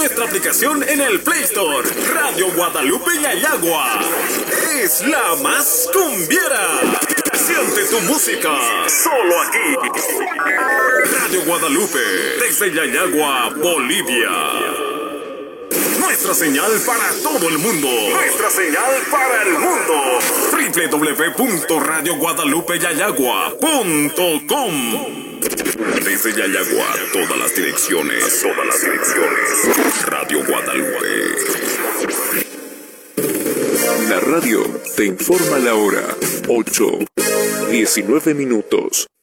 nuestra aplicación en el Play Store. Radio Guadalupe Yayagua es la más cumbiera. Siente tu música solo aquí. Radio Guadalupe desde Yayagua, Bolivia. Nuestra señal para todo el mundo. Nuestra señal para el mundo. www.radioguadalupeyayagua.com. Desde Yayagua, todas las direcciones. Radio Guadalupe. La radio te informa la hora. 8:19.